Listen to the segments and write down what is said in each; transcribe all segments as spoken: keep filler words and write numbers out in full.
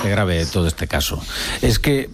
parte grave de todo este caso es que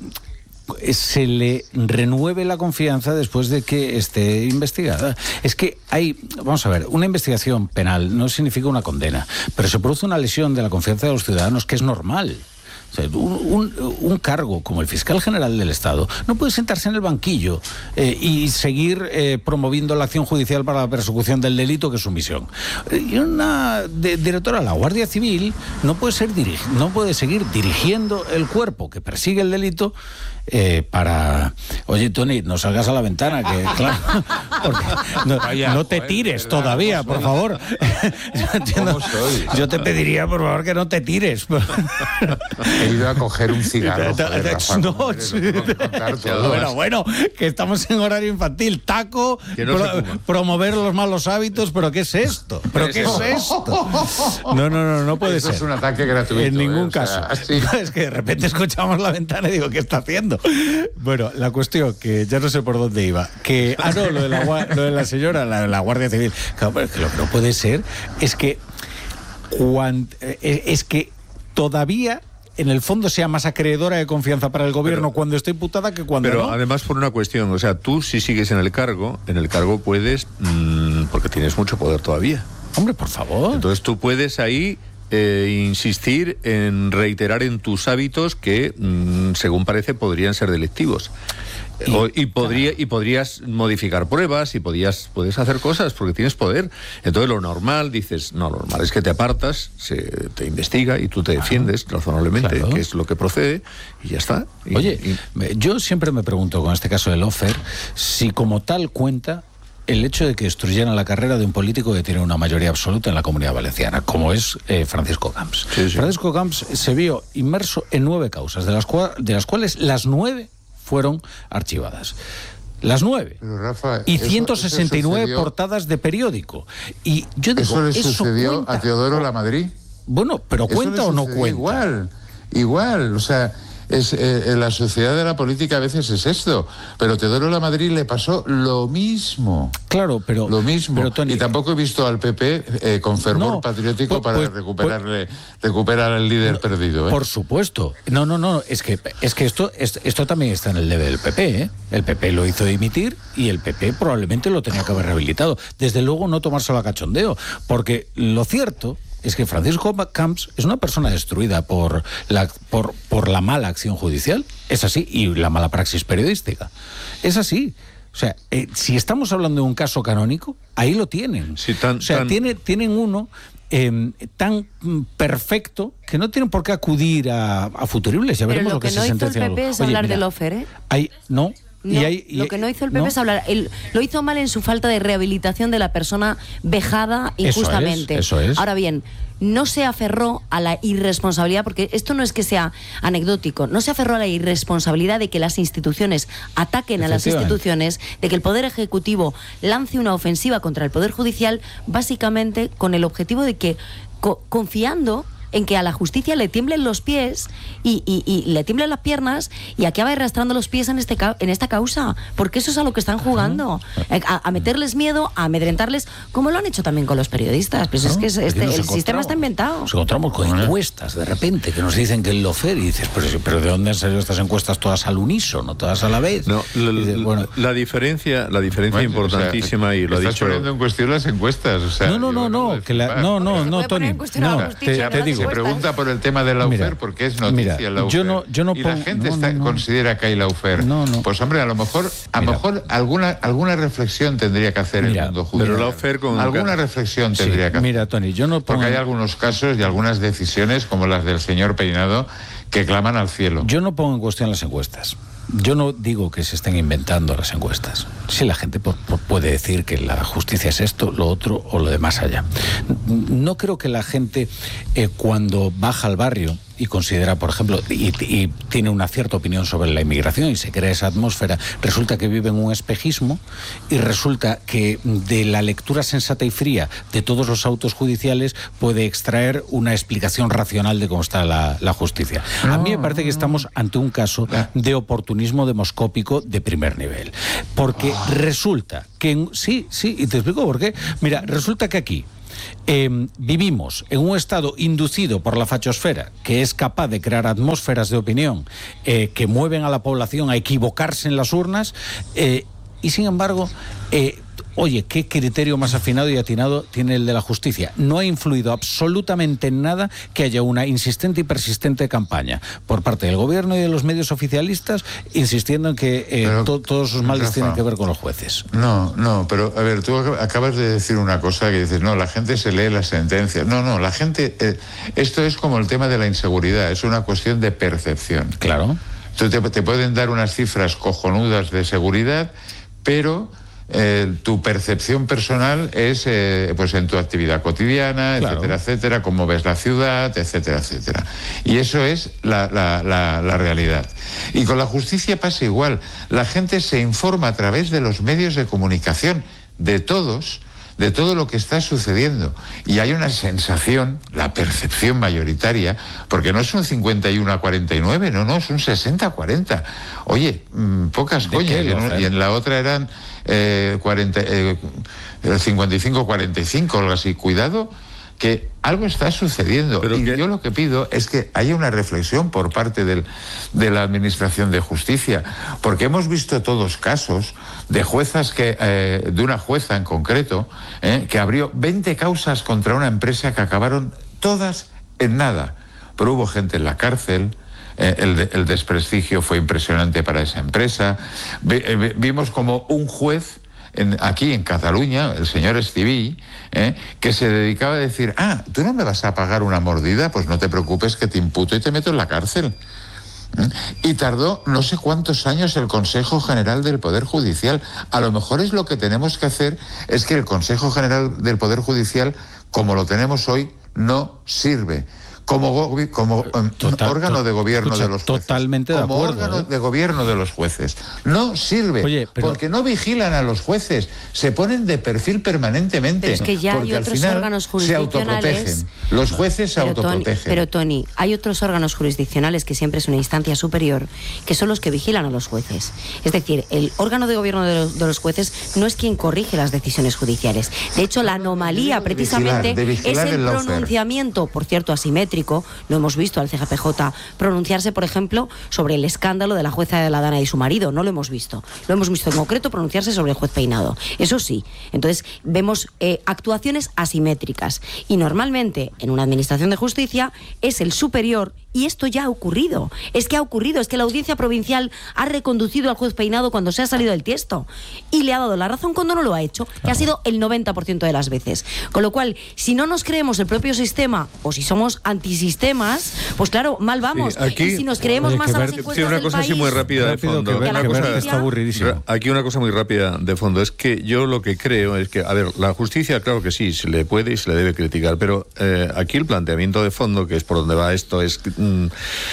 se le renueve la confianza después de que esté investigada. Es que hay, vamos a ver, una investigación penal no significa una condena, pero se produce una lesión de la confianza de los ciudadanos que es normal. O sea, un, un, un cargo como el fiscal general del Estado no puede sentarse en el banquillo eh, y seguir eh, promoviendo la acción judicial para la persecución del delito, que es su misión. Y una de, directora de la Guardia Civil no puede ser dirig, no puede seguir dirigiendo el cuerpo que persigue el delito eh, para... Oye, Tony, no salgas a la ventana, que claro, porque no, Vaya, no te joder, tires verdad, todavía, por favor. yo, entiendo, yo te pediría, por favor, que no te tires. He ido a coger un cigarro. Joder, Rafa, no, no, bueno, bueno, que estamos en horario infantil. Taco, no pro, promover los malos hábitos, pero ¿qué es esto? ¿Pero qué es esto? No, no, no, no puede Eso ser. Es un ataque gratuito. En ningún eh, caso. O sea, sí. Es que de repente escuchamos la ventana y digo, ¿qué está haciendo? Bueno, la cuestión, que ya no sé por dónde iba. Que, ah, no, lo de la, lo de la señora, la, la Guardia Civil. Claro, pero es que lo que no puede ser es que, cuando, es que todavía... en el fondo sea más acreedora de confianza para el gobierno pero, cuando está imputada que cuando pero no. Pero además por una cuestión, o sea, tú si sigues en el cargo, en el cargo puedes, mmm, porque tienes mucho poder todavía. Hombre, por favor. Entonces tú puedes ahí eh, insistir en reiterar en tus hábitos que, mmm, según parece, podrían ser delictivos. Y, o, y, podría, claro. y podrías modificar pruebas y podías, puedes hacer cosas porque tienes poder. Entonces lo normal, dices, no, lo normal es que te apartas, se te investiga y tú te defiendes claro. razonablemente, claro. que es lo que procede, y ya está. Y, Oye, y... yo siempre me pregunto con este caso del Lawfare, si como tal cuenta el hecho de que destruyeran la carrera de un político que tiene una mayoría absoluta en la Comunidad Valenciana, como es eh, Francisco Camps. Sí, sí. Francisco Camps se vio inmerso en nueve causas, de las, cua- de las cuales las nueve fueron archivadas. Las nueve. Pero Rafa, y eso, ciento sesenta y nueve eso portadas de periódico. Y yo digo, ¿eso le ¿eso sucedió cuenta? a Teodoro Lamadrid? Bueno, pero ¿cuenta o no cuenta? Igual, igual, o sea... Es, eh, en la sociedad de la política a veces es esto, pero Teodoro Lamadrid le pasó lo mismo. Claro, pero... Lo mismo. Pero, Tony, y tampoco he visto al P P eh, con fervor no, patriótico pues, para pues, recuperarle, pues, recuperar al líder no, perdido. ¿eh? Por supuesto. No, no, no, es que, es que esto, esto, esto también está en el debe del P P, ¿eh? El P P lo hizo dimitir y el P P probablemente lo tenía que haber rehabilitado. Desde luego no tomárselo a cachondeo, porque lo cierto... es que Francisco Camps es una persona destruida por la, por, por la mala acción judicial. Es así. Y la mala praxis periodística. Es así. O sea, eh, si estamos hablando de un caso canónico, ahí lo tienen. Sí, tan, o sea, tan... tiene, tienen uno eh, tan perfecto que no tienen por qué acudir a, a futuribles. Ya veremos Pero lo, lo que, que se no sentencia. hizo el P P es Oye, hablar mira, del Lawfare, ¿eh? Hay, no... No, y hay, y, lo que no hizo el P P ¿no? es hablar, él, lo hizo mal en su falta de rehabilitación de la persona vejada injustamente. Eso es, eso es. Ahora bien, no se aferró a la irresponsabilidad, porque esto no es que sea anecdótico, no se aferró a la irresponsabilidad de que las instituciones ataquen a las instituciones, de que el Poder Ejecutivo lance una ofensiva contra el Poder Judicial, básicamente con el objetivo de que, co- confiando en que a la justicia le tiemblen los pies y, y, y le tiemblen las piernas y acabe arrastrando los pies en, este, en esta causa, porque eso es a lo que están jugando, a, a meterles miedo, a amedrentarles, como lo han hecho también con los periodistas. Pues es que es, este, el sistema está inventado. Nos encontramos con encuestas de repente que nos dicen que el Lawfare, y dices, pero, pero ¿de dónde han salido estas encuestas todas al unísono, todas a la vez? No, la, dices, bueno, la diferencia, la diferencia bueno, importantísima, o sea, y lo ha estás dicho... poniendo en cuestión las encuestas, o sea... No, no, no, no, que la, no, no, no, Tony, no, te, te digo... Se pregunta por el tema del Lawfare porque es noticia el Lawfare. Yo no, yo no y pongo, la gente no, está, no, no. considera que hay Lawfare. No, no. Pues hombre, a lo mejor, a lo mejor alguna, alguna reflexión tendría que hacer mira, el mundo judicial. Pero Lawfare con... Alguna reflexión sí, tendría que hacer. Mira, Tony, yo no pongo... Porque hay algunos casos y algunas decisiones, como las del señor Peinado, que claman al cielo. Yo no pongo en cuestión las encuestas. Yo no digo que se estén inventando las encuestas. Sí, la gente por, por puede decir que la justicia es esto, lo otro o lo de más allá. No creo que la gente eh, cuando baja al barrio y considera, por ejemplo, y, y tiene una cierta opinión sobre la inmigración y se crea esa atmósfera, resulta que vive en un espejismo y resulta que de la lectura sensata y fría de todos los autos judiciales puede extraer una explicación racional de cómo está la, la justicia. A mí me parece que estamos ante un caso de oportunismo demoscópico de primer nivel. Porque resulta que... En, sí, sí, y te explico por qué. Mira, resulta que aquí eh, vivimos en un estado inducido por la fachosfera, que es capaz de crear atmósferas de opinión eh, que mueven a la población a equivocarse en las urnas, eh, y sin embargo, eh, oye, ¿qué criterio más afinado y atinado tiene el de la justicia? No ha influido absolutamente en nada que haya una insistente y persistente campaña por parte del gobierno y de los medios oficialistas insistiendo en que eh, to, todos sus males Rafa, tienen que ver con los jueces. No, no, pero a ver, tú acabas de decir una cosa que dices, no, la gente se lee las sentencias. No, no, la gente, eh, esto es como el tema de la inseguridad, es una cuestión de percepción. Claro. Entonces te, te pueden dar unas cifras cojonudas de seguridad, pero eh, tu percepción personal es eh, pues en tu actividad cotidiana, claro, etcétera, etcétera, cómo ves la ciudad, etcétera, etcétera. Y eso es la, la, la, la realidad. Y con la justicia pasa igual. La gente se informa a través de los medios de comunicación, de todos, de todo lo que está sucediendo. Y hay una sensación, la percepción mayoritaria, porque no es un cincuenta y uno a cuarenta y nueve, no, no, es un sesenta a cuarenta. Oye, mmm, pocas coñas. ¿No? Y en la otra eran eh, cuarenta, eh, cincuenta y cinco a cuarenta y cinco, algo así. Cuidado, que algo está sucediendo. Pero y que... yo lo que pido es que haya una reflexión por parte del, de la Administración de Justicia, porque hemos visto todos casos de juezas que, eh, de una jueza en concreto, eh, que abrió veinte causas contra una empresa que acabaron todas en nada. Pero hubo gente en la cárcel. Eh, el, de, el desprestigio fue impresionante para esa empresa. Vi, eh, vimos como un juez En, aquí en Cataluña, el señor Estiví, ¿eh? que se dedicaba a decir, ah, ¿tú no me vas a pagar una mordida? Pues no te preocupes que te imputo y te meto en la cárcel. ¿Eh? Y tardó no sé cuántos años el Consejo General del Poder Judicial. A lo mejor es lo que tenemos que hacer, es que el Consejo General del Poder Judicial, como lo tenemos hoy, no sirve. Como, go como um, Total, órgano to de gobierno escucha, de los jueces. Totalmente de como acuerdo. órgano ¿eh? de gobierno de los jueces. No sirve, Oye, pero... porque no vigilan a los jueces, se ponen de perfil permanentemente. Pero es que ya porque hay otros al final órganos se jurisdiccionales. autoprotegen. Los jueces se pero autoprotegen. Tony, pero Tony, hay otros órganos jurisdiccionales que siempre es una instancia superior, que son los que vigilan a los jueces. Es decir, el órgano de gobierno de los, de los jueces no es quien corrige las decisiones judiciales. De hecho, la anomalía de precisamente vigilar, vigilar es el, el pronunciamiento, por cierto, asimétrico. Lo hemos visto al C G P J pronunciarse, por ejemplo, sobre el escándalo de la jueza de la Dana y su marido. No lo hemos visto. Lo hemos visto en concreto pronunciarse sobre el juez Peinado. Eso sí. Entonces, vemos eh, actuaciones asimétricas. Y normalmente, en una administración de justicia, es el superior. Y esto ya ha ocurrido. Es que ha ocurrido. Es que la audiencia provincial ha reconducido al juez Peinado cuando se ha salido del tiesto. Y le ha dado la razón cuando no lo ha hecho, que ha sido el noventa por ciento de las veces. Con lo cual, si no nos creemos el propio sistema, o si somos antisistemas, pues claro, mal vamos. Sí, aquí, y si nos creemos más a las encuestas sí, una del cosa país, así muy rápida de fondo. Que ver, que ver, está aburridísimo. Aquí una cosa muy rápida de fondo. Es que yo lo que creo es que, a ver, la justicia, claro que sí, se le puede y se le debe criticar, pero eh, aquí el planteamiento de fondo, que es por donde va esto, es... Mm,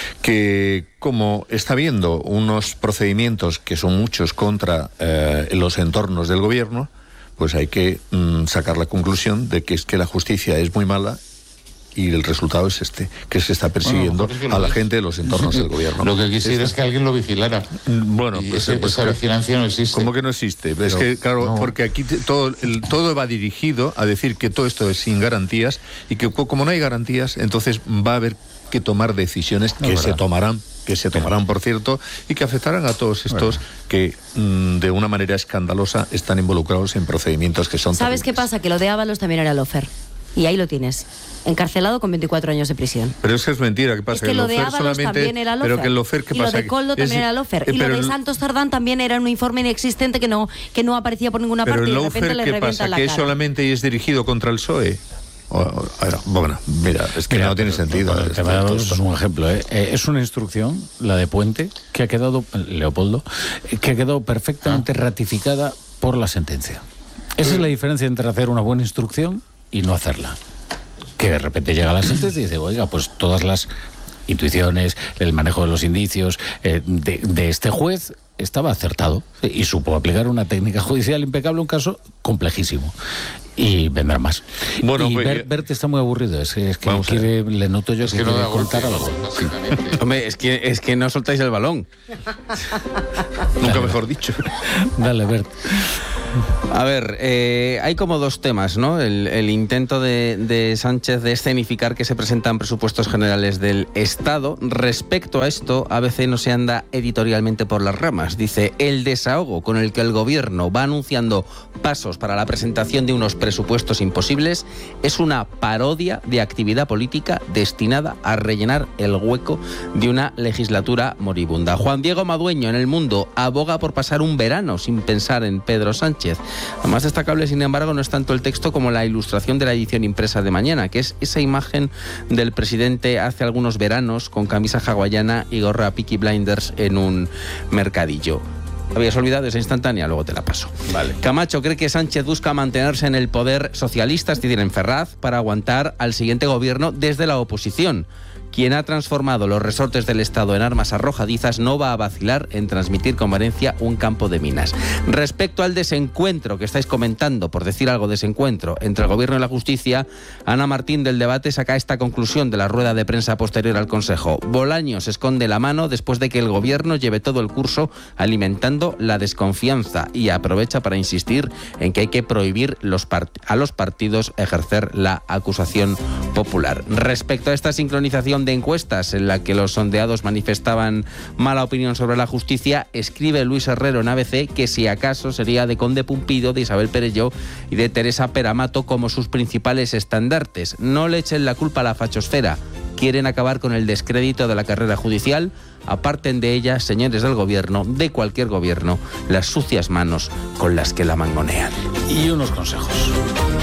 que como está habiendo unos procedimientos que son muchos contra eh, los entornos del gobierno, pues hay que mm, sacar la conclusión de que es que la justicia es muy mala y el resultado es este, que se está persiguiendo bueno, a la gente de los entornos del gobierno. Lo que quisiera es que alguien lo vigilara. Bueno, y pues, ese, pues, esa vigilancia no existe. ¿Cómo que no existe? Pero, es que, claro, no. porque aquí todo, el, todo va dirigido a decir que todo esto es sin garantías y que como no hay garantías, entonces va a haber que tomar decisiones que no, se tomarán, que se tomarán, por cierto, y que afectarán a todos estos bueno. que mmm, de una manera escandalosa están involucrados en procedimientos que son ¿Sabes terribles. qué pasa? Que lo de Ábalos también era lofer. Y ahí lo tienes, encarcelado con veinticuatro años de prisión. Pero eso es mentira, ¿qué pasa? Es que, que lo de Ábalos solamente... también era lofer. Pero que el lofer, ¿qué y pasa? lo de Coldo también es... era lofer. Y pero lo de el... Santos Tardán también era un informe inexistente que no, que no aparecía por ninguna pero parte y de lofer, repente le ¿qué revienta pasa? la ¿Que cara? es solamente y es dirigido contra el P S O E? Bueno, mira, es que mira, no tiene sentido. Bueno, te esto, es un ejemplo. ¿eh? Eh, es una instrucción, la de Puente, que ha quedado, Leopoldo, que ha quedado perfectamente ah. ratificada por la sentencia. Esa es la diferencia entre hacer una buena instrucción y no hacerla. Que de repente llega la sentencia y dice, oiga, pues todas las intuiciones, el manejo de los indicios eh, de, de este juez estaba acertado y supo aplicar una técnica judicial impecable, un caso complejísimo. Y vendrá más. Bueno, y pues, Bert, Bert está muy aburrido. Es, es que quiere, le noto yo es que, que no quiere contar algo. Hombre, es que, es que no soltáis el balón. Nunca mejor dicho. Dale, Bert. A ver, eh, hay como dos temas, ¿no? El, el intento de, de Sánchez de escenificar que se presentan presupuestos generales del Estado. Respecto a esto, A B C no se anda editorialmente por las ramas. Dice, el desahogo con el que el gobierno va anunciando pasos para la presentación de unos presupuestos imposibles es una parodia de actividad política destinada a rellenar el hueco de una legislatura moribunda. Juan Diego Madueño, en El Mundo, aboga por pasar un verano sin pensar en Pedro Sánchez. Lo más destacable, sin embargo, no es tanto el texto como la ilustración de la edición impresa de mañana, que es esa imagen del presidente hace algunos veranos con camisa hawaiana y gorra Peaky Blinders en un mercadillo. ¿Habías olvidado esa instantánea? Luego te la paso. Vale. Camacho cree que Sánchez busca mantenerse en el poder socialista, es decir, en Ferraz, para aguantar al siguiente gobierno desde la oposición. Quien ha transformado los resortes del Estado en armas arrojadizas no va a vacilar en transmitir con Valencia un campo de minas. Respecto al desencuentro que estáis comentando, por decir algo, desencuentro entre el Gobierno y la Justicia, Ana Martín del Debate saca esta conclusión de la rueda de prensa posterior al Consejo. Bolaños esconde la mano después de que el Gobierno lleve todo el curso alimentando la desconfianza y aprovecha para insistir en que hay que prohibir los part- a los partidos ejercer la acusación popular. Respecto a esta sincronización de encuestas en la que los sondeados manifestaban mala opinión sobre la justicia, escribe Luis Herrero en A B C que si acaso sería de Conde Pumpido, de Isabel Perelló y de Teresa Peramato como sus principales estandartes. No le echen la culpa a la fachosfera. Quieren acabar con el descrédito de la carrera judicial. Aparten de ella, señores del gobierno, de cualquier gobierno, las sucias manos con las que la mangonean. Y unos consejos.